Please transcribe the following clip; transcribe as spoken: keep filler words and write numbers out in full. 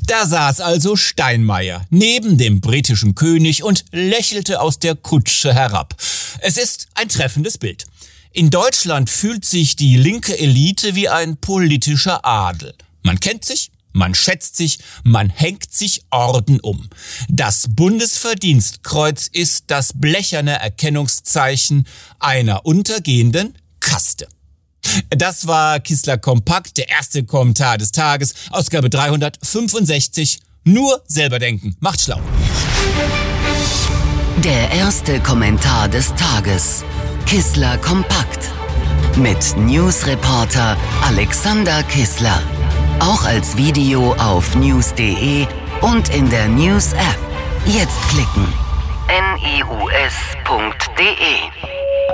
Da saß also Steinmeier neben dem britischen König und lächelte aus der Kutsche herab. Es ist ein treffendes Bild. In Deutschland fühlt sich die linke Elite wie ein politischer Adel. Man kennt sich, man schätzt sich, man hängt sich Orden um. Das Bundesverdienstkreuz ist das blecherne Erkennungszeichen einer untergehenden Kaste. Das war Kistler Kompakt, der erste Kommentar des Tages, Ausgabe dreihundertfünfundsechzig. Nur selber denken, macht schlau. Der erste Kommentar des Tages. Kistler Kompakt. Mit Newsreporter Alexander Kistler. Auch als Video auf news punkt de und in der News-App. Jetzt klicken. news punkt de